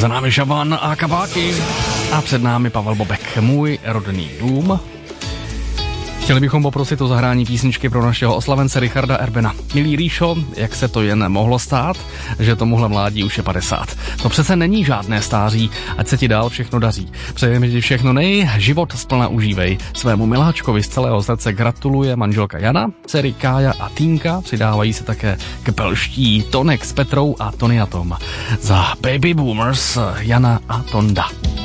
Za námi Šaban a Kabáky a před námi Pavel Bobek, Můj rodný dům. Chtěli bychom poprosit o zahrání písničky pro našeho oslavence Richarda Erbena. Milý Ríšo, jak se to jen mohlo stát, že tomuhle mládí už je 50. To přece není žádné stáří, ať se ti dál všechno daří. Přejeme ti všechno život splna užívej. Svému miláčkovi z celého srdce gratuluje manželka Jana, dcery Kája a Týnka, přidávají se také kpelští Tonek s Petrou a Tony a Tom. Za Baby Boomers Jana a Tonda.